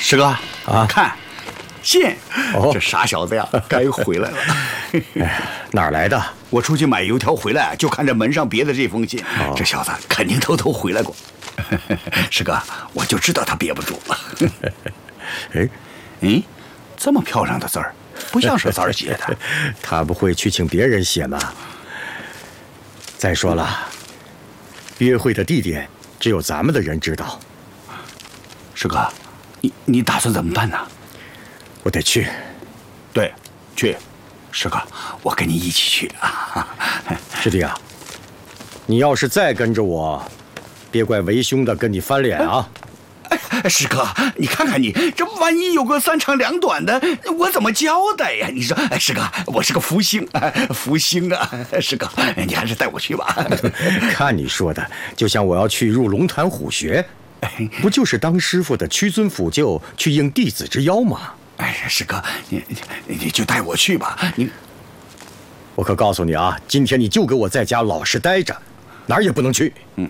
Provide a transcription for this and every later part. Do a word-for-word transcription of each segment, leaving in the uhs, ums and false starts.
师哥啊，看信， 哦， 这傻小子呀，该回来了。 哎，哪儿来的？ 我出去买油条回来，就看着门上别的这封信， 哦、 这小子肯定偷偷回来过。师哥，我就知道他憋不住了。 哎， 嗯，这么漂亮的字儿，不像是字儿写的。 他不会去请别人写吗？再说了，约会的地点只有咱们的人知道。 师哥，你你打算怎么办呢？ 我得去。 对，去。师哥，我跟你一起去啊。 师弟啊，你要是再跟着我，别怪为兄的跟你翻脸啊！ 哎，师哥，你看看你这，万一有个三长两短的，我怎么交代呀？你说，哎，师哥，我是个福星，福星啊！师哥，你还是带我去吧。 看你说的，就像我要去入龙潭虎穴，不就是当师傅的屈尊辅救，去应弟子之邀吗？ 哎呀，师哥，你你你就带我去吧。你， 我可告诉你啊，今天你就给我在家老实待着，哪儿也不能去。 嗯。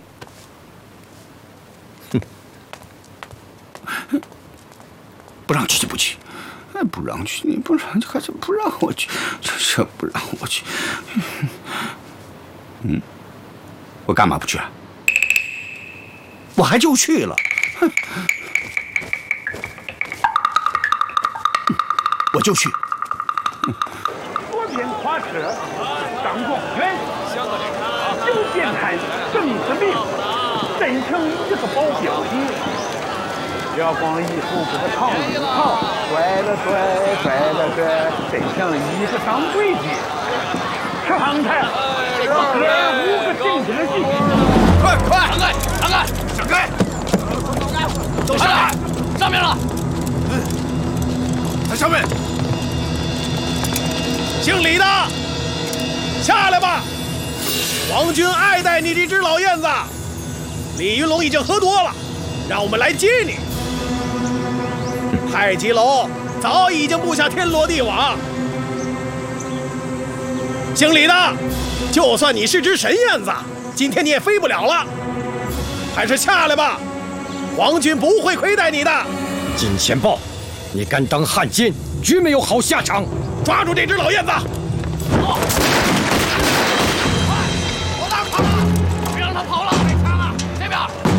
不让去就不去，不让去，你不让就还是不让我去，这这不让我去。嗯，我干嘛不去啊？我还就去了。哼。我就去。 左边垮车，张广元，右边看郑子明，镇城一个保镖的。月光一幅波长一长，拽了拽，拽了拽，真像一个当规矩。上台，二五个正经的戏。 快快，上开，上开，上开，都上来，上面了。 在上面，姓李的，下来吧。皇军爱戴你这只老燕子，李云龙已经喝多了，让我们来接你。太极楼早已经布下天罗地网。姓李的，就算你是只神燕子，今天你也飞不了了。还是下来吧，皇军不会亏待你的。 金钱豹，你敢当汉奸，绝没有好下场！ 抓住这只老燕子！